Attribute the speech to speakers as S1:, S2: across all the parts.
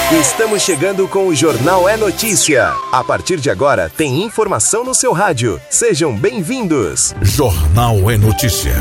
S1: Estamos chegando com o Jornal É Notícia. A partir de agora, tem informação no seu rádio. Sejam bem-vindos.
S2: Jornal É Notícia.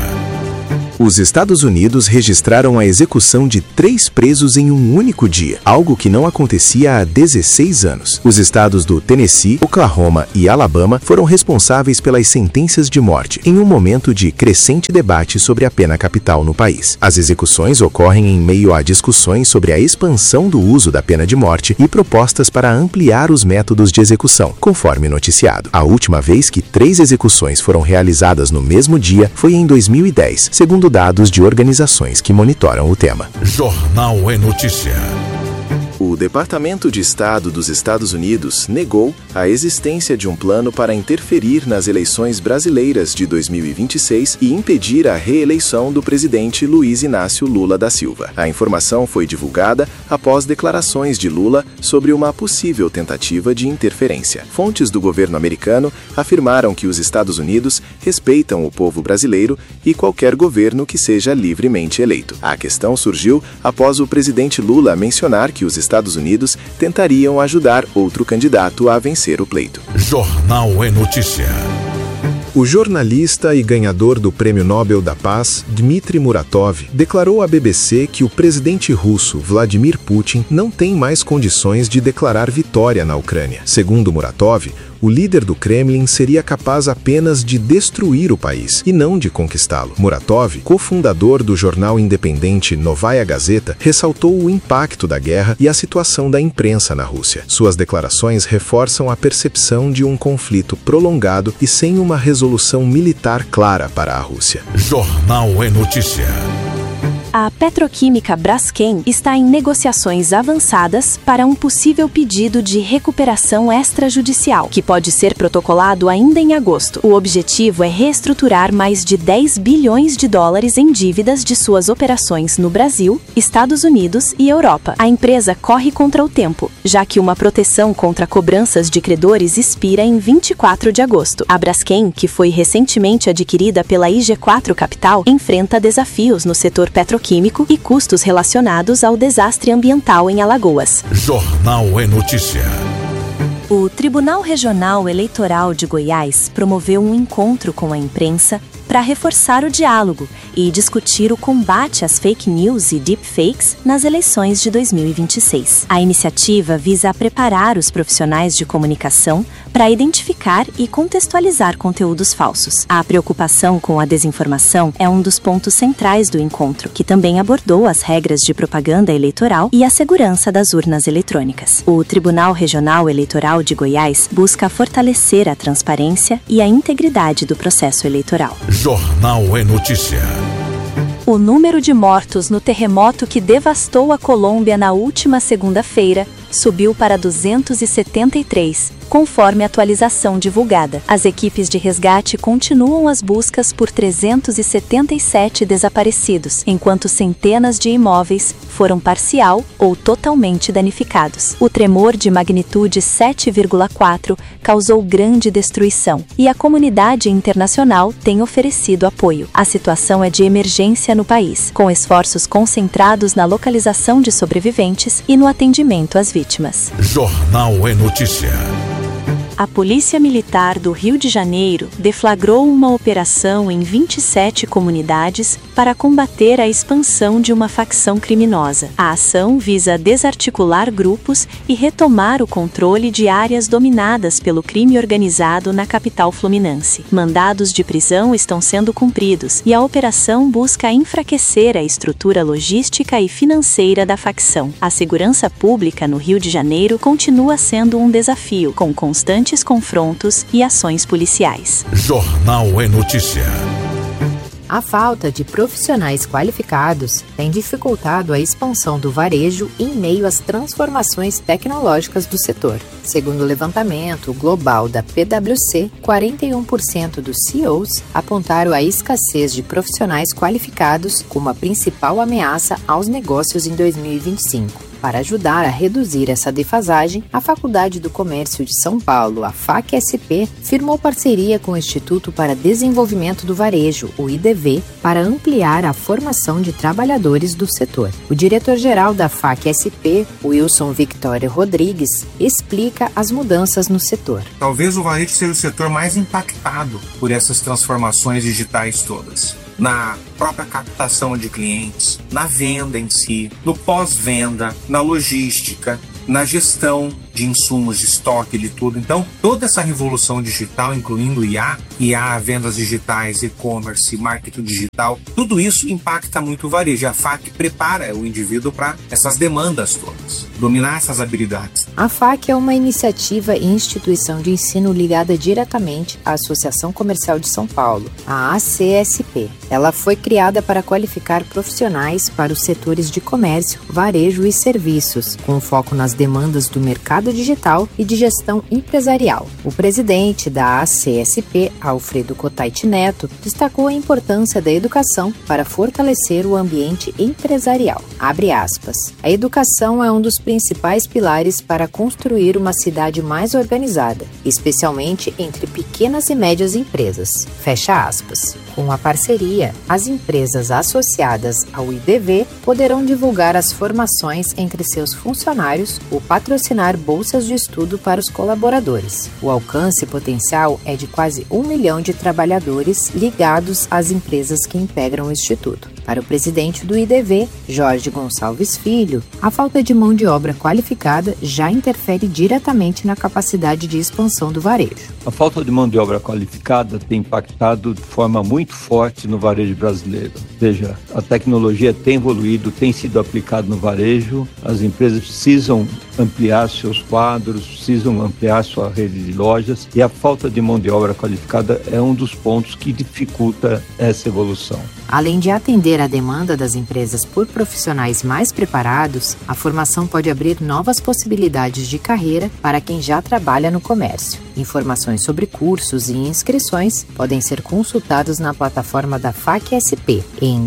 S1: Os Estados Unidos registraram a execução de 3 presos em um único dia, algo que não acontecia há 16 anos. Os estados do Tennessee, Oklahoma e Alabama foram responsáveis pelas sentenças de morte, em um momento de crescente debate sobre a pena capital no país. As execuções ocorrem em meio a discussões sobre a expansão do uso da pena de morte e propostas para ampliar os métodos de execução, conforme noticiado. A última vez que 3 execuções foram realizadas no mesmo dia foi em 2010, segundo dados de organizações que monitoram o tema.
S2: Jornal É Notícia.
S1: O Departamento de Estado dos Estados Unidos negou a existência de um plano para interferir nas eleições brasileiras de 2026 e impedir a reeleição do presidente Luiz Inácio Lula da Silva. A informação foi divulgada após declarações de Lula sobre uma possível tentativa de interferência. Fontes do governo americano afirmaram que os Estados Unidos respeitam o povo brasileiro e qualquer governo que seja livremente eleito. A questão surgiu após o presidente Lula mencionar que os Estados Unidos tentariam ajudar outro candidato a vencer o pleito.
S2: Jornal É Notícia.
S3: O jornalista e ganhador do Prêmio Nobel da Paz, Dmitry Muratov, declarou à BBC que o presidente russo, Vladimir Putin, não tem mais condições de declarar vitória na Ucrânia. Segundo Muratov, o líder do Kremlin seria capaz apenas de destruir o país e não de conquistá-lo. Muratov, cofundador do jornal independente Novaya Gazeta, ressaltou o impacto da guerra e a situação da imprensa na Rússia. Suas declarações reforçam a percepção de um conflito prolongado e sem uma resolução militar clara para a Rússia.
S2: Jornal É Notícia.
S4: A petroquímica Braskem está em negociações avançadas para um possível pedido de recuperação extrajudicial, que pode ser protocolado ainda em agosto. O objetivo é reestruturar mais de 10 bilhões de dólares em dívidas de suas operações no Brasil, Estados Unidos e Europa. A empresa corre contra o tempo, já que uma proteção contra cobranças de credores expira em 24 de agosto. A Braskem, que foi recentemente adquirida pela IG4 Capital, enfrenta desafios no setor petroquímico e custos relacionados ao desastre ambiental em Alagoas.
S2: Jornal É Notícia.
S4: O Tribunal Regional Eleitoral de Goiás promoveu um encontro com a imprensa para reforçar o diálogo e discutir o combate às fake news e deepfakes nas eleições de 2026. A iniciativa visa preparar os profissionais de comunicação para identificar e contextualizar conteúdos falsos. A preocupação com a desinformação é um dos pontos centrais do encontro, que também abordou as regras de propaganda eleitoral e a segurança das urnas eletrônicas. O Tribunal Regional Eleitoral de Goiás busca fortalecer a transparência e a integridade do processo eleitoral.
S2: Jornal É Notícia.
S4: O número de mortos no terremoto que devastou a Colômbia na última segunda-feira subiu para 273, conforme a atualização divulgada. As equipes de resgate continuam as buscas por 377 desaparecidos, enquanto centenas de imóveis foram parcial ou totalmente danificados. O tremor de magnitude 7,4 causou grande destruição e a comunidade internacional tem oferecido apoio. A situação é de emergência no país, com esforços concentrados na localização de sobreviventes e no atendimento às vítimas.
S2: Jornal É Notícia.
S4: A Polícia Militar do Rio de Janeiro deflagrou uma operação em 27 comunidades para combater a expansão de uma facção criminosa. A ação visa desarticular grupos e retomar o controle de áreas dominadas pelo crime organizado na capital fluminense. Mandados de prisão estão sendo cumpridos e a operação busca enfraquecer a estrutura logística e financeira da facção. A segurança pública no Rio de Janeiro continua sendo um desafio, com constantes confrontos e ações policiais.
S2: Jornal É Notícia.
S5: A falta de profissionais qualificados tem dificultado a expansão do varejo em meio às transformações tecnológicas do setor. Segundo o levantamento global da PwC, 41% dos CEOs apontaram a escassez de profissionais qualificados como a principal ameaça aos negócios em 2025. Para ajudar a reduzir essa defasagem, a Faculdade do Comércio de São Paulo, a FAC-SP, firmou parceria com o Instituto para Desenvolvimento do Varejo, o IDV, para ampliar a formação de trabalhadores do setor. O diretor-geral da FAC-SP, Wilson Victório Rodrigues, explica as mudanças no setor.
S6: Talvez o varejo seja o setor mais impactado por essas transformações digitais todas. Na própria captação de clientes, na venda em si, no pós-venda, na logística, na gestão de insumos, de estoque, de tudo. Então, toda essa revolução digital, incluindo IA, vendas digitais, e-commerce, marketing digital, tudo isso impacta muito o varejo. A FAC prepara o indivíduo para essas demandas todas, dominar essas habilidades.
S5: A FAC é uma iniciativa e instituição de ensino ligada diretamente à Associação Comercial de São Paulo, a ACSP. Ela foi criada para qualificar profissionais para os setores de comércio, varejo e serviços, com foco nas demandas do mercado digital e de gestão empresarial. O presidente da ACSP, Alfredo Cotait Neto, destacou a importância da educação para fortalecer o ambiente empresarial. Abre aspas. A educação é um dos principais pilares para construir uma cidade mais organizada, especialmente entre pequenas e médias empresas. Fecha aspas. Com a parceria, as empresas associadas ao IDV poderão divulgar as formações entre seus funcionários ou patrocinar bolsas de estudo para os colaboradores. O alcance potencial é de quase 1 milhão de trabalhadores ligados às empresas que integram o Instituto. Para o presidente do IDV, Jorge Gonçalves Filho, a falta de mão de obra qualificada já interfere diretamente na capacidade de expansão do varejo.
S7: A falta de mão de obra qualificada tem impactado de forma muito forte no varejo brasileiro. Ou seja, a tecnologia tem evoluído, tem sido aplicada no varejo, as empresas precisam ampliar seus quadros, precisam ampliar sua rede de lojas e a falta de mão de obra qualificada é um dos pontos que dificulta essa evolução.
S5: Além de atender a demanda das empresas por profissionais mais preparados, a formação pode abrir novas possibilidades de carreira para quem já trabalha no comércio. Informações sobre cursos e inscrições podem ser consultadas na plataforma da FAC-SP em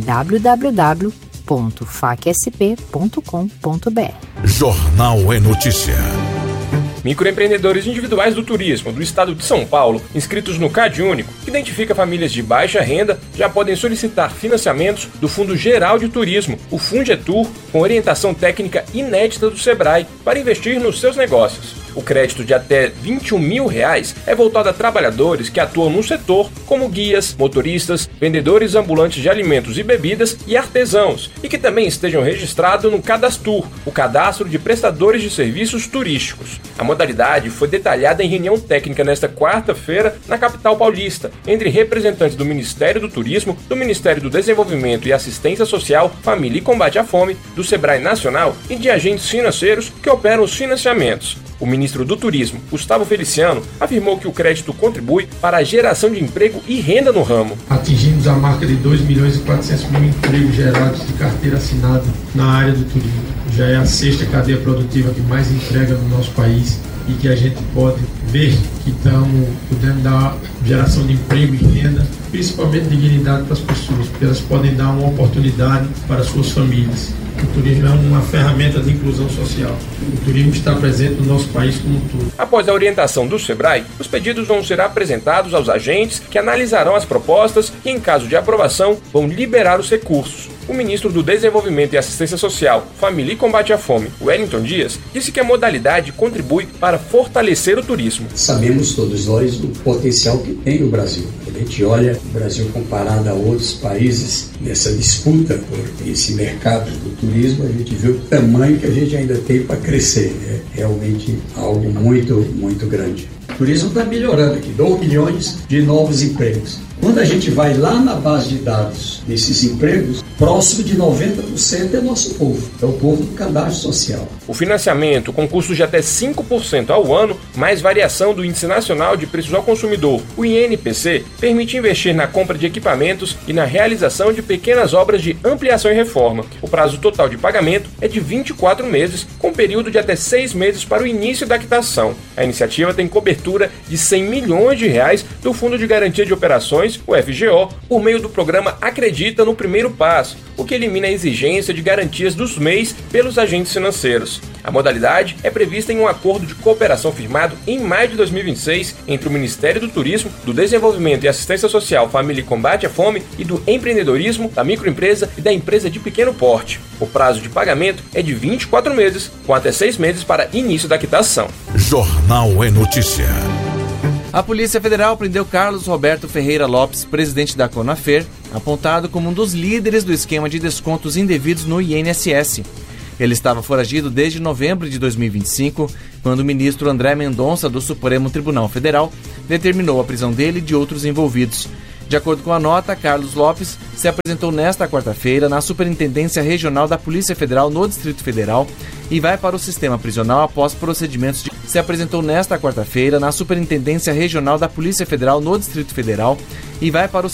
S5: www.facsp.com.br.
S2: Jornal é Notícia.
S8: Microempreendedores individuais do turismo do estado de São Paulo, inscritos no CadÚnico, que identifica famílias de baixa renda, já podem solicitar financiamentos do Fundo Geral de Turismo, o Fungetur, com orientação técnica inédita do Sebrae, para investir nos seus negócios. O crédito de até R$ 21 mil é voltado a trabalhadores que atuam no setor, como guias, motoristas, vendedores ambulantes de alimentos e bebidas e artesãos, e que também estejam registrados no Cadastur, o Cadastro de Prestadores de Serviços Turísticos. A modalidade foi detalhada em reunião técnica nesta quarta-feira na capital paulista, entre representantes do Ministério do Turismo, do Ministério do Desenvolvimento e Assistência Social, Família e Combate à Fome, do Sebrae Nacional e de agentes financeiros que operam os financiamentos. O ministro do Turismo, Gustavo Feliciano, afirmou que o crédito contribui para a geração de emprego e renda no ramo.
S9: Atingimos a marca de 2.400.000 empregos gerados de carteira assinada na área do turismo. Já é a 6ª cadeia produtiva que mais emprega no nosso país e que a gente pode ver que estamos podendo dar geração de emprego e renda, principalmente dignidade para as pessoas, porque elas podem dar uma oportunidade para suas famílias. O turismo é uma ferramenta de inclusão social. O turismo está presente no nosso país como um todo.
S8: Após a orientação do Sebrae, os pedidos vão ser apresentados aos agentes que analisarão as propostas e, em caso de aprovação, vão liberar os recursos. O ministro do Desenvolvimento e Assistência Social, Família e Combate à Fome, Wellington Dias, disse que a modalidade contribui para fortalecer o turismo.
S10: Sabemos todos nós o potencial que tem o Brasil. Quando a gente olha o Brasil comparado a outros países nessa disputa por esse mercado do turismo, a gente vê o tamanho que a gente ainda tem para crescer. É realmente algo muito, muito grande. O turismo está melhorando aqui, 2 milhões de novos empregos. Quando a gente vai lá na base de dados desses empregos, próximo de 90% é nosso povo, é o povo do cadastro social.
S8: O financiamento, com custos de até 5% ao ano, mais variação do Índice Nacional de Preços ao Consumidor, o INPC, permite investir na compra de equipamentos e na realização de pequenas obras de ampliação e reforma. O prazo total de pagamento é de 24 meses, com período de até 6 meses para o início da quitação. A iniciativa tem cobertura de R$ 100 milhões do Fundo de Garantia de Operações, o FGO, por meio do programa Acredita no Primeiro Passo, prazo, o que elimina a exigência de garantias dos MEIs pelos agentes financeiros. A modalidade é prevista em um acordo de cooperação firmado em maio de 2026 entre o Ministério do Turismo, do Desenvolvimento e Assistência Social, Família e Combate à Fome e do Empreendedorismo, da microempresa e da empresa de pequeno porte. O prazo de pagamento é de 24 meses, com até 6 meses para início da quitação.
S2: Jornal é Notícia.
S11: A Polícia Federal prendeu Carlos Roberto Ferreira Lopes, presidente da Conafer, apontado como um dos líderes do esquema de descontos indevidos no INSS. Ele estava foragido desde novembro de 2025, quando o ministro André Mendonça, do Supremo Tribunal Federal, determinou a prisão dele e de outros envolvidos. De acordo com a nota, Carlos Lopes se apresentou nesta quarta-feira na Superintendência Regional da Polícia Federal no Distrito Federal e vai para o sistema prisional após procedimentos de... Se apresentou nesta quarta-feira na Superintendência Regional da Polícia Federal no Distrito Federal e vai para o